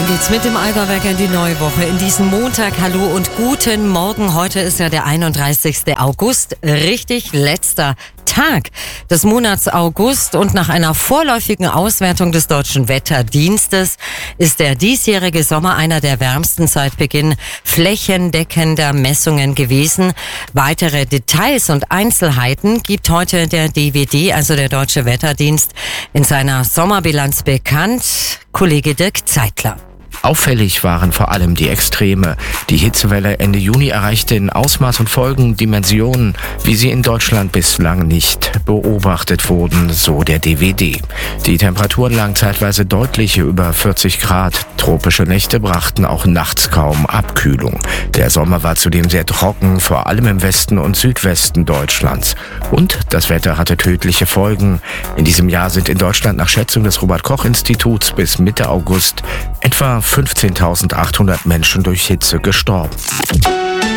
geht's mit dem Allgäuwecker in die neue Woche. In diesem Montag, hallo und guten Morgen. Heute ist ja der 31. August, richtig letzter Tag des Monats August, und nach einer vorläufigen Auswertung des Deutschen Wetterdienstes ist der diesjährige Sommer einer der wärmsten seit Beginn flächendeckender Messungen gewesen. Weitere Details und Einzelheiten gibt heute der DWD, also der Deutsche Wetterdienst, in seiner Sommerbilanz bekannt. Kollege Dirk Zeitler. Auffällig waren vor allem die Extreme. Die Hitzewelle Ende Juni erreichte in Ausmaß und Folgen Dimensionen, wie sie in Deutschland bislang nicht beobachtet wurden, so der DWD. Die Temperaturen lagen zeitweise deutlich über 40 Grad. Tropische Nächte brachten auch nachts kaum Abkühlung. Der Sommer war zudem sehr trocken, vor allem im Westen und Südwesten Deutschlands. Und das Wetter hatte tödliche Folgen. In diesem Jahr sind in Deutschland nach Schätzung des Robert-Koch-Instituts bis Mitte August etwa 15.800 Menschen durch Hitze gestorben.